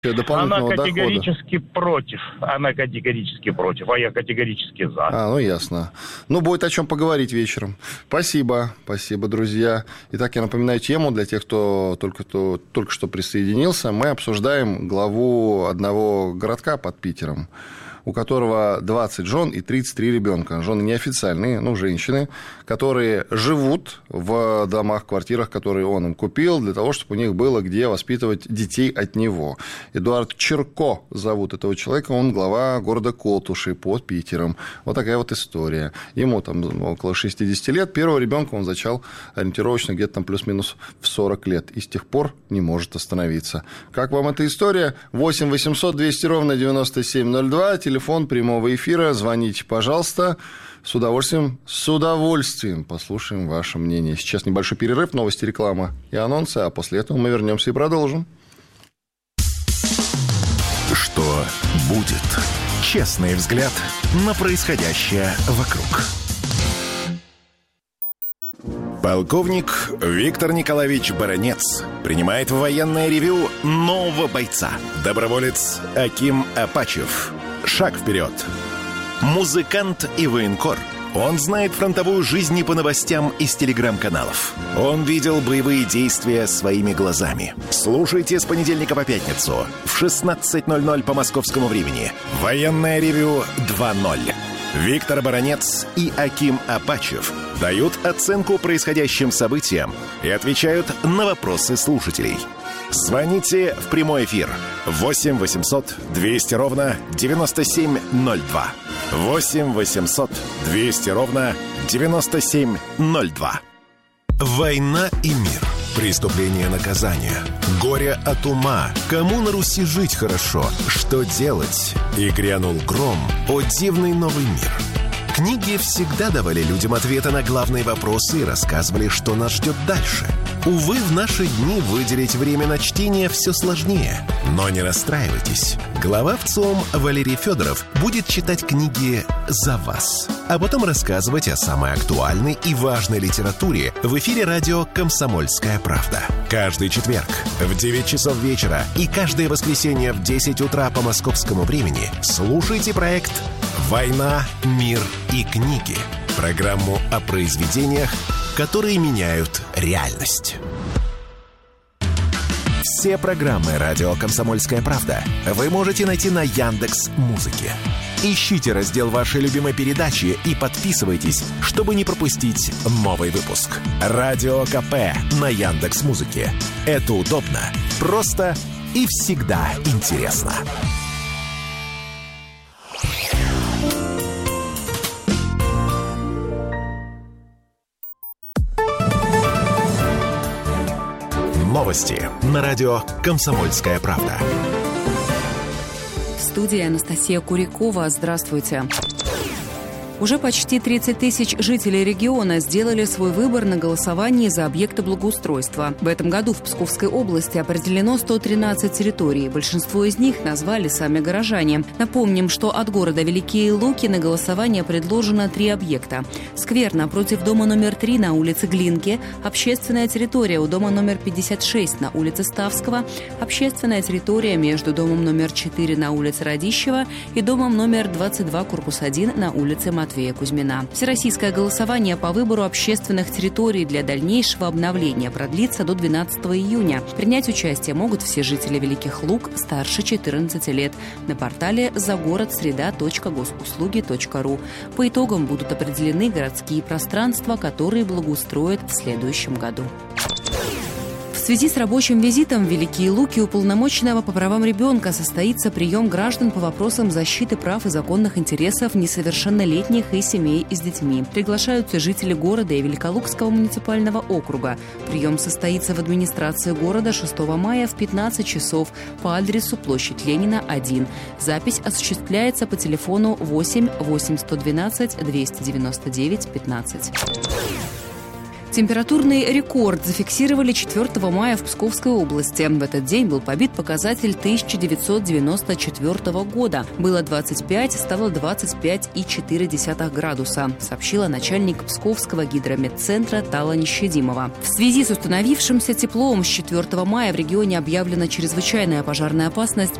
дополнительного дохода. Она категорически против, а я категорически за. Ясно. Будет о чем поговорить вечером. Спасибо, друзья. Итак, я напоминаю тему для тех, кто только что присоединился. Мы обсуждаем главу одного городка под Питером, у которого 20 жен и 33 ребенка. Жены неофициальные, женщины, которые живут в домах, квартирах, которые он им купил, для того, чтобы у них было где воспитывать детей от него. Эдуард Черко зовут этого человека, он глава города Колтуши под Питером. Вот такая вот история. Ему там около 60 лет, первого ребенка он зачал ориентировочно где-то там плюс-минус в 40 лет, и с тех пор не может остановиться. Как вам эта история? 8 800 200 ровно 9702, телефон прямого эфира, звоните, пожалуйста. С удовольствием послушаем ваше мнение. Сейчас небольшой перерыв, новости, реклама и анонсы, а после этого мы вернемся и продолжим. Что будет? Честный взгляд на происходящее вокруг. Полковник Виктор Николаевич Баранец принимает в военное ревью нового бойца. Доброволец Аким Апачев. Шаг вперед. Музыкант и военкор. Он знает фронтовую жизнь не по новостям из телеграм-каналов. Он видел боевые действия своими глазами. Слушайте с понедельника по пятницу в 16:00 по московскому времени. Военное ревью 2.0. Виктор Баранец и Аким Апачев дают оценку происходящим событиям и отвечают на вопросы слушателей. Звоните в прямой эфир 8 800 200 ровно 9702. 8 800 200 ровно 9702. Война и мир. Преступление, наказание. Горе от ума. Кому на Руси жить хорошо? Что делать? И грянул гром. О дивный новый мир. Книги всегда давали людям ответы на главные вопросы и рассказывали, что нас ждет дальше. Увы, в наши дни выделить время на чтение все сложнее. Но не расстраивайтесь. Глава ВЦИОМ Валерий Федоров будет читать книги за вас, а потом рассказывать о самой актуальной и важной литературе в эфире радио «Комсомольская правда». Каждый четверг в 9 часов вечера и каждое воскресенье в 10 утра по московскому времени слушайте проект «Война, мир и книги». Программу о произведениях, которые меняют реальность. Все программы радио «Комсомольская правда» вы можете найти на Яндекс.Музыке. Ищите раздел вашей любимой передачи и подписывайтесь, чтобы не пропустить новый выпуск. Радио КП на Яндекс.Музыке. Это удобно, просто и всегда интересно. Новости на радио «Комсомольская правда». В студии Анастасия Курякова. Здравствуйте. Уже почти 30 тысяч жителей региона сделали свой выбор на голосовании за объекты благоустройства. В этом году в Псковской области определено 113 территорий. Большинство из них назвали сами горожане. Напомним, что от города Великие Луки на голосование предложено 3 объекта. Сквер напротив дома номер 3 на улице Глинки, общественная территория у дома номер 56 на улице Ставского, общественная территория между домом номер 4 на улице Радищева и домом номер 22, корпус 1 на улице Матвея Кузьмина. Всероссийское голосование по выбору общественных территорий для дальнейшего обновления продлится до 12 июня. Принять участие могут все жители Великих Луг старше 14 лет на портале загородсреда.госуслуги.ру. По итогам будут определены городские пространства, которые благоустроят в следующем году. В связи с рабочим визитом в Великие Луки уполномоченного по правам ребенка состоится прием граждан по вопросам защиты прав и законных интересов несовершеннолетних и семей с детьми. Приглашаются жители города и Великолукского муниципального округа. Прием состоится в администрации города 6 мая в 15 часов по адресу площадь Ленина, 1. Запись осуществляется по телефону 8 812 299 15. Температурный рекорд зафиксировали 4 мая в Псковской области. В этот день был побит показатель 1994 года. Было 25, стало 25,4 градуса, сообщила начальник Псковского гидрометцентра Тала Нещедимова. В связи с установившимся теплом с 4 мая в регионе объявлена чрезвычайная пожарная опасность